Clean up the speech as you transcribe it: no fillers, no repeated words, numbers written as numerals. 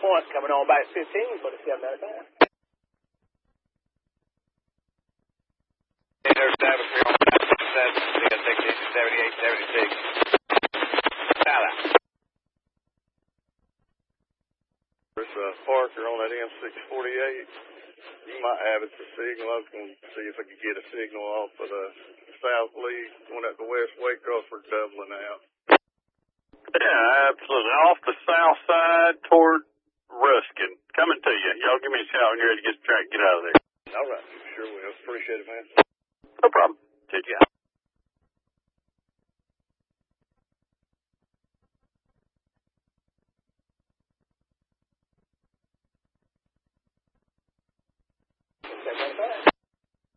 point coming on back 15 for the 7 at a time. Intercept 3 on 78, 76. There's Parker on that M648. You might have it for signal. I was going to see if I could get a signal off of the South Lee, going up the West Waycross for doubling out. Yeah, absolutely. Off the south side toward Ruskin. Coming to you. Y'all give me a shout when you're ready to get the track. Get out of there. All right. Sure will. Appreciate it, man. No problem. Check you out.